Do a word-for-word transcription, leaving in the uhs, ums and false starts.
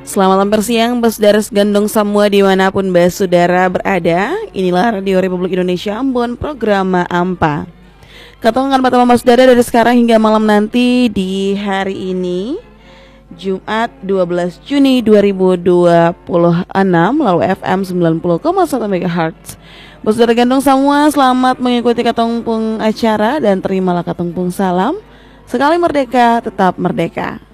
Selamat lamper siang, Basudara Gandong semua dimanapun Basudara berada. Inilah Radio Republik Indonesia Ambon, program Ampa. Ketemu pertama Basudara dari sekarang hingga malam nanti di hari ini, Jumat dua belas Juni dua ribu dua puluh enam, lalu F M sembilan puluh koma satu MHz. Basudara Gandong semua, selamat mengikuti katongpung acara dan terimalah katongpung salam. Sekali merdeka, tetap merdeka.